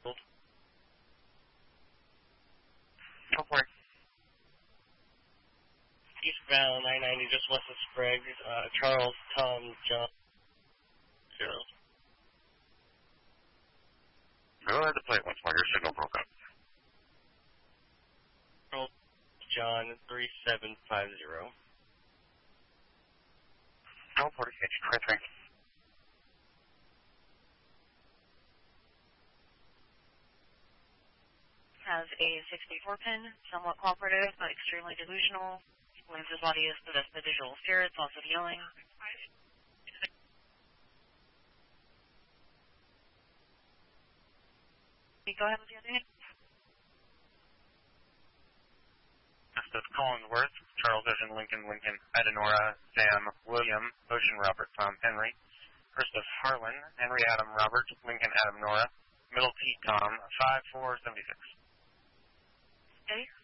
Go for it. Eastbound 990, just west of Sprague. Charles, Tom, John. 0. Go ahead to play it once more. Your signal broke up. Charles, John, 3750. Go for it. H23. Has a 64 pin, somewhat cooperative, but extremely delusional. Believes his body is possessed by visual spirits, lots of yelling. Go ahead with the other name. This is Collinsworth, Charles Ocean, Lincoln, Adenora, Sam, William, Ocean, Robert, Tom, Henry, Christoph, Harlan, Henry, Adam, Robert, Lincoln, Adam, Nora, Middle T, Tom, 5476. Okay.